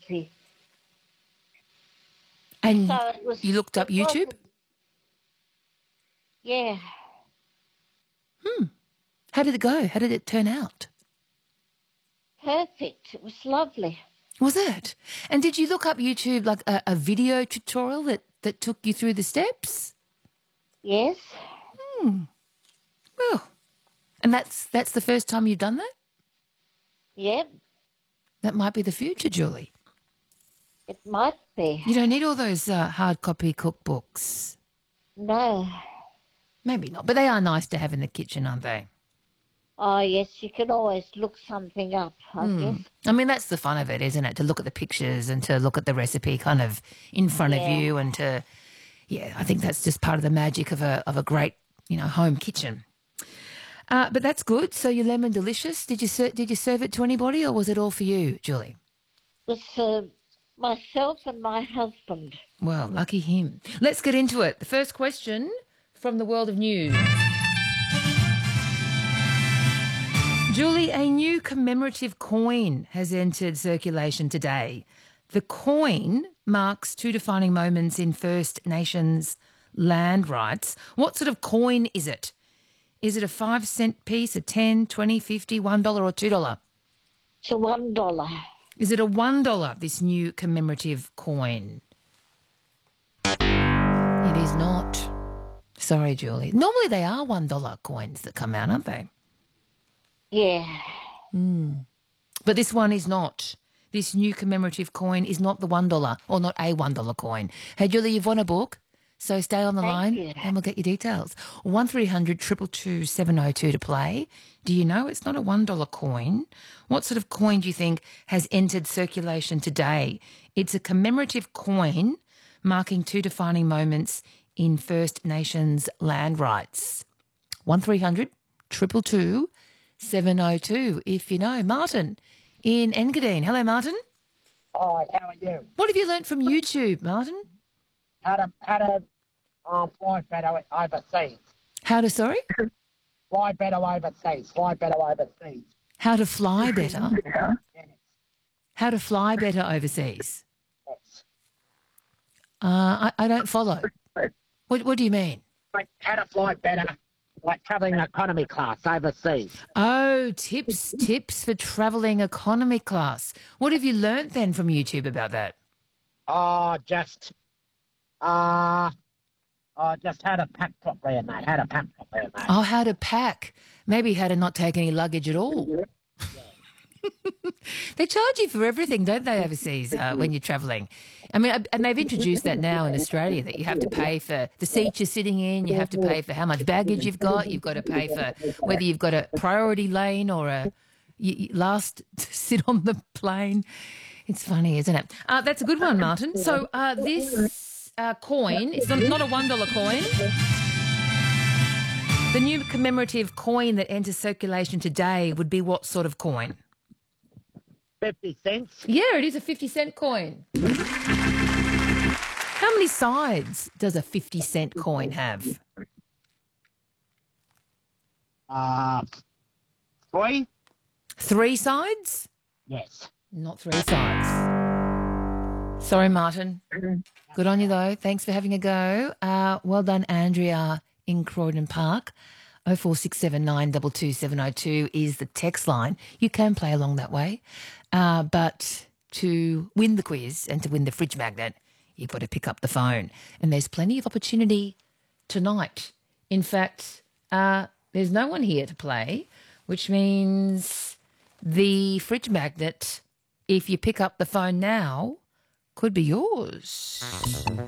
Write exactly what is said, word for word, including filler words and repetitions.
fancy. And So it was. you looked up it YouTube? wasn't- Yeah, How did it go? How did it turn out? perfect. It was lovely. Was it? And did you look up YouTube, like a, a video tutorial that, that took you through the steps? Yes, Well, and that's that's the first time you've done that? yep, That might be the future, Julie. it might be. You don't need all those uh, hard copy cookbooks. No. Maybe not, but they are nice to have in the kitchen, aren't they? Oh, yes, you can always look something up, I guess. I mean, that's the fun of it, isn't it? To look at the pictures and to look at the recipe kind of in front of Yeah. you and to, yeah, I think that's just part of the magic of a of a great, you know, home kitchen. Uh, but that's good. So your lemon delicious. Did you ser- did you serve it to anybody, or was it all for you, Julie? It was uh, myself and my husband. Well, lucky him. Let's get into it. The first question from the world of news. Julie, a new commemorative coin has entered circulation today. The coin marks two defining moments in First Nations land rights. What sort of coin is it? Is it a five cent piece, a ten, twenty, fifty, one dollar or two dollar? It's a one dollar. Is it a one dollar, this new commemorative coin? It is not. Sorry, Julie. Normally they are one dollar coins that come out, aren't they? Yeah. But this one is not. This new commemorative coin is not the one dollar or not a one dollar coin. Hey, Julie, you've won a book, so stay on the Thank line you. and we'll get your details. one three hundred two two two seven oh two to play. Do you know it's not a one dollar coin? What sort of coin do you think has entered circulation today? It's a commemorative coin marking two defining moments in First Nations land rights. one three hundred two two two seven oh two if you know. Martin in Engadine. Hello, Martin. Hi, how are you? What have you learnt from YouTube, Martin? How to how to um, fly better overseas? How to, sorry? Fly better overseas. Fly better overseas. How to fly better? Yes. How to fly better overseas? Yes. Uh, I, I don't follow. What, what do you mean? Like how to fly better, like travelling economy class overseas. Oh, tips, tips for travelling economy class. What have you learnt then from YouTube about that? Oh, just uh, oh, just how to pack properly and that. How to pack properly and that. Oh, how to pack. Maybe how to not take any luggage at all. They charge you for everything, don't they, overseas uh, when you're travelling? I mean, and they've introduced that now in Australia, that you have to pay for the seat you're sitting in, you have to pay for how much baggage you've got, you've got to pay for whether you've got a priority lane or a you, you last to sit on the plane. It's funny, isn't it? Uh, that's a good one, Martin. So uh, this uh, coin, it's not, not a one dollar coin. The new commemorative coin that enters circulation today would be what sort of coin? Fifty cents. Yeah, it is a fifty cent coin. How many sides does a fifty cent coin have? Uh, three. Three sides? Yes. Not three sides. Sorry, Martin. Good on you, though. Thanks for having a go. Uh, well done, Andrea in Croydon Park. oh four six seven nine two two seven oh two is the text line. You can play along that way. Uh, but to win the quiz and to win the fridge magnet, you've got to pick up the phone. And there's plenty of opportunity tonight. In fact, uh, there's no one here to play, which means the fridge magnet, if you pick up the phone now, could be yours.